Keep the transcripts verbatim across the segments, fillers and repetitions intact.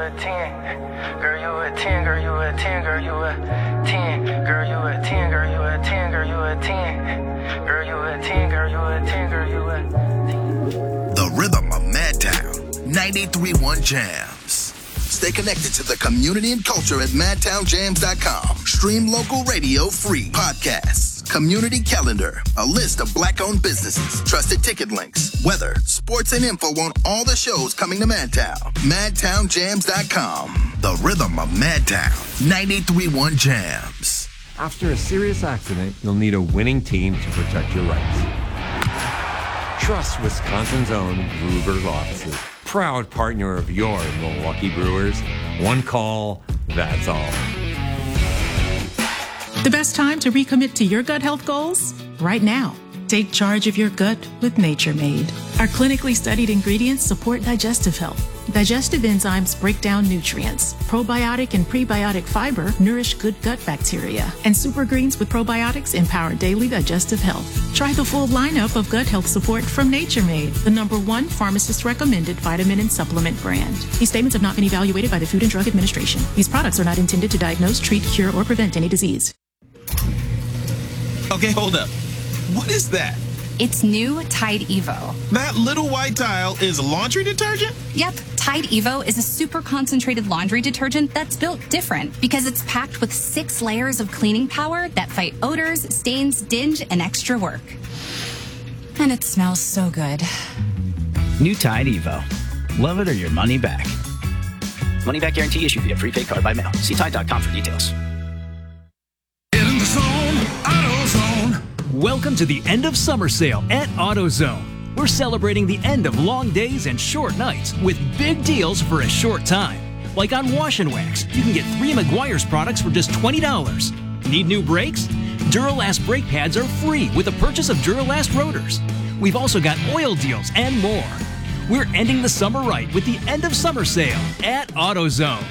a ten. Girl, you a ten, girl, you a ten, girl, you a ten. Girl, you a ten, girl, you a ten, girl, you a ten. Girl, you a ten, girl, you a ten, girl, you a ten. The rhythm of Madtown, ninety-three point one Jams. Stay connected to the community and culture at madtown jams dot com. Stream local radio free. Podcasts, community calendar, a list of black-owned businesses, trusted ticket links, weather, sports, and info on all the shows coming to Madtown. madtown jams dot com. The rhythm of Madtown, ninety-three point one Jams. After a serious accident, you'll need a winning team to protect your rights. Trust Wisconsin's own Gruber's offices. Proud partner of your Milwaukee Brewers. One call, that's all. The best time to recommit to your gut health goals? Right now. Take charge of your gut with Nature Made. Our clinically studied ingredients support digestive health. Digestive enzymes break down nutrients. Probiotic and prebiotic fiber nourish good gut bacteria. And super greens with probiotics empower daily digestive health. Try the full lineup of gut health support from Nature Made, the number one pharmacist-recommended vitamin and supplement brand. These statements have not been evaluated by the Food and Drug Administration. These products are not intended to diagnose, treat, cure, or prevent any disease. Okay, hold up. What is that? It's new Tide Evo. That little white tile is laundry detergent? Yep, Tide Evo is a super concentrated laundry detergent that's built different because it's packed with six layers of cleaning power that fight odors, stains, dinge, and extra work. And it smells so good. New Tide Evo. Love it or your money back. Money back guarantee issued via prepaid card by mail. See Tide dot com for details. In the zone, AutoZone. Welcome to the end of summer sale at AutoZone. We're celebrating the end of long days and short nights with big deals for a short time. Like on Wash and Wax, you can get three Meguiar's products for just twenty dollars. Need new brakes? Duralast brake pads are free with the purchase of Duralast rotors. We've also got oil deals and more. We're ending the summer right with the end of summer sale at AutoZone.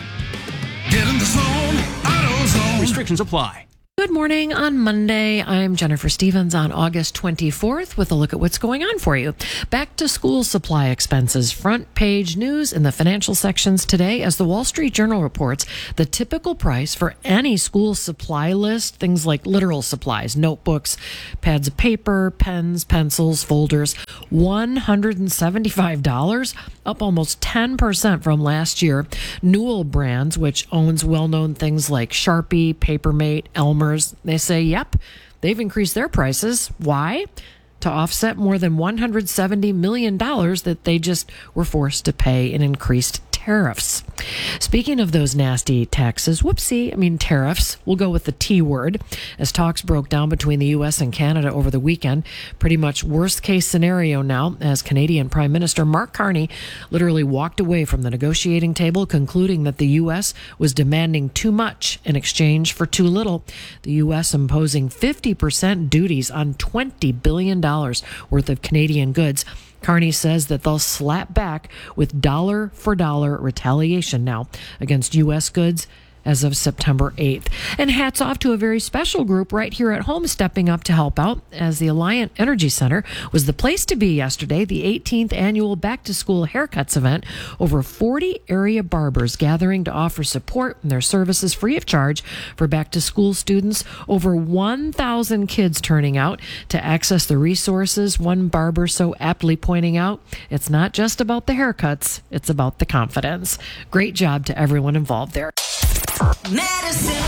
Get in the zone, AutoZone. Restrictions apply. Good morning on Monday. I'm Jennifer Stevens on August twenty-fourth with a look at what's going on for you. Back to school supply expenses. Front page news in the financial sections today as the Wall Street Journal reports the typical price for any school supply list, things like literal supplies, notebooks, pads of paper, pens, pencils, folders, one hundred seventy-five dollars, up almost ten percent from last year. Newell Brands, which owns well-known things like Sharpie, Papermate, Elmer, they say, yep, they've increased their prices. Why? To offset more than one hundred seventy million dollars that they just were forced to pay in increased tariffs. Speaking of those nasty taxes, whoopsie, I mean tariffs, we'll go with the T word, as talks broke down between the U S and Canada over the weekend. Pretty much worst case scenario now, as Canadian Prime Minister Mark Carney literally walked away from the negotiating table, concluding that the U S was demanding too much in exchange for too little. The U S imposing fifty percent duties on twenty billion dollars worth of Canadian goods. Carney says that they'll slap back with dollar-for-dollar retaliation now against U S goods as of September eighth. And hats off to a very special group right here at home stepping up to help out, as the Alliant Energy Center was the place to be yesterday, the eighteenth annual back-to-school haircuts event. Over forty area barbers gathering to offer support and their services free of charge for back-to-school students. Over one thousand kids turning out to access the resources. One barber so aptly pointing out, it's not just about the haircuts, it's about the confidence. Great job to everyone involved there. Medicine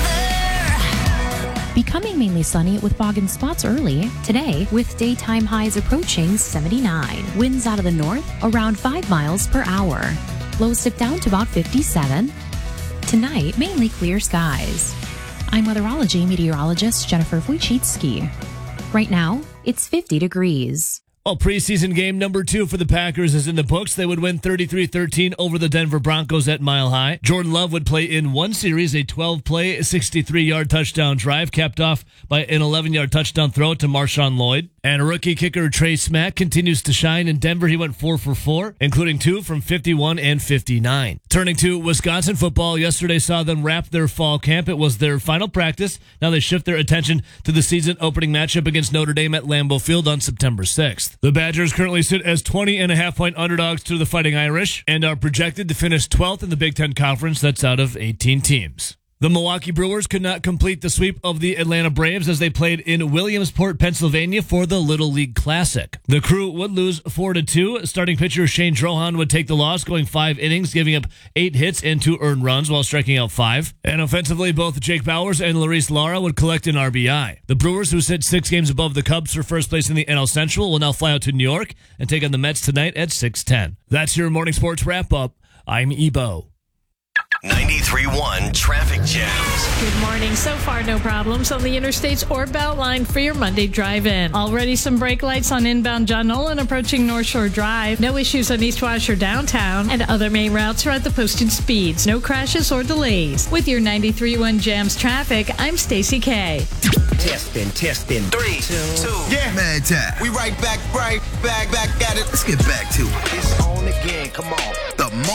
weather. Becoming mainly sunny with fog and spots early. Today, with daytime highs approaching seventy-nine. Winds out of the north around five miles per hour. Lows dip down to about fifty-seven. Tonight, mainly clear skies. I'm weatherology meteorologist Jennifer Wojcicki. Right now, it's fifty degrees. Well, preseason game number two for the Packers is in the books. They would win thirty-three thirteen over the Denver Broncos at Mile High. Jordan Love would play in one series, a twelve-play, sixty-three-yard touchdown drive, capped off by an eleven-yard touchdown throw to Marshawn Lloyd. And rookie kicker Trey Smack continues to shine in Denver. He went four for four, including two from fifty-one and fifty-nine. Turning to Wisconsin football, yesterday saw them wrap their fall camp. It was their final practice. Now they shift their attention to the season opening matchup against Notre Dame at Lambeau Field on September sixth. The Badgers currently sit as twenty and a half point underdogs to the Fighting Irish and are projected to finish twelfth in the Big Ten Conference. That's out of eighteen teams. The Milwaukee Brewers could not complete the sweep of the Atlanta Braves as they played in Williamsport, Pennsylvania for the Little League Classic. The Crew would lose four to two. Starting pitcher Shane Drohan would take the loss, going five innings, giving up eight hits and two earned runs while striking out five. And offensively, both Jake Bowers and Luis Lara would collect an R B I. The Brewers, who sit six games above the Cubs for first place in the N L Central, will now fly out to New York and take on the Mets tonight at six ten. That's your morning sports wrap-up. I'm Ebo. ninety-three point one Traffic Jams. Good morning. So far, no problems on the interstates or Beltline for your Monday drive-in. Already some brake lights on inbound John Nolan approaching North Shore Drive. No issues on East Wash or downtown. And other main routes are at the posted speeds. No crashes or delays. With your ninety-three point one Jams traffic, I'm Stacey K. Testing, testing. Three, two, two. Yeah. Mad Time. We right back, right back, back at it. Let's get back to it. It's on again. Come on. The